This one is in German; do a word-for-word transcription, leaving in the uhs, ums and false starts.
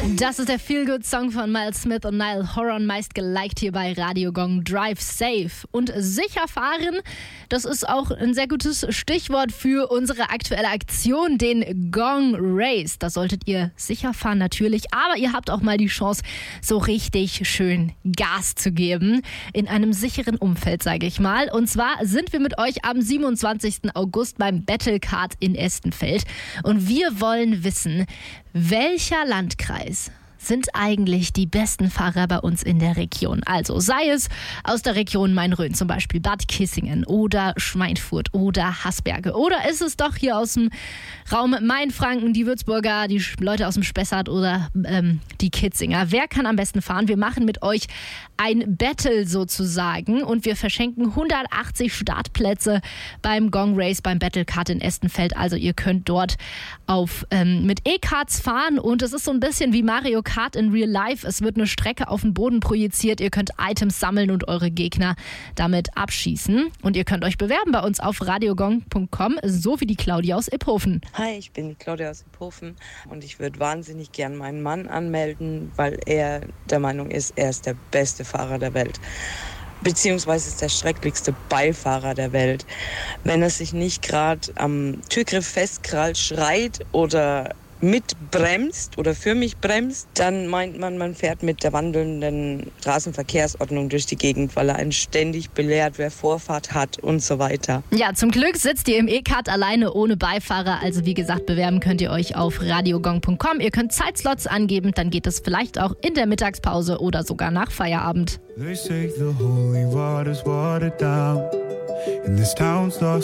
Das ist der Feel-Good-Song von Miles Smith und Niall Horan, meist geliked hier bei Radio Gong. Drive safe und sicher fahren, das ist auch ein sehr gutes Stichwort für unsere aktuelle Aktion, den Gong Race. Da solltet ihr sicher fahren natürlich, aber ihr habt auch mal die Chance, so richtig schön Gas zu geben, in einem sicheren Umfeld, sage ich mal. Und zwar sind wir mit euch am siebenundzwanzigsten August beim Battlecard in Estenfeld und wir wollen wissen, welcher Landkreis sind eigentlich die besten Fahrer bei uns in der Region? Also sei es aus der Region Main-Rhön, zum Beispiel Bad Kissingen oder Schweinfurt oder Hasberge. Oder ist es doch hier aus dem Raum Mainfranken, die Würzburger, die Leute aus dem Spessart oder ähm, die Kitzinger? Wer kann am besten fahren? Wir machen mit euch ein Battle sozusagen und wir verschenken hundertachtzig Startplätze beim Gong Race, beim Battlecard in Estenfeld. Also ihr könnt dort auf ähm, mit E-Karts fahren und es ist so ein bisschen wie Mario Kart in Real Life. Es wird eine Strecke auf den Boden projiziert. Ihr könnt Items sammeln und eure Gegner damit abschießen. Und ihr könnt euch bewerben bei uns auf radiogong punkt com, so wie die Claudia aus Iphofen. Hi, ich bin die Claudia aus Iphofen und ich würde wahnsinnig gern meinen Mann anmelden, weil er der Meinung ist, er ist der beste Fahrer der Welt. Beziehungsweise ist der schrecklichste Beifahrer der Welt. Wenn er sich nicht gerade am Türgriff festkrallt, schreit oder mitbremst oder für mich bremst, dann meint man, man fährt mit der wandelnden Straßenverkehrsordnung durch die Gegend, weil er einen ständig belehrt, wer Vorfahrt hat und so weiter. Ja, zum Glück sitzt ihr im E-Kart alleine ohne Beifahrer. Also wie gesagt, bewerben könnt ihr euch auf radiogong punkt com. Ihr könnt Zeitslots angeben, dann geht es vielleicht auch in der Mittagspause oder sogar nach Feierabend. They say the holy water's watered down, and this town's lost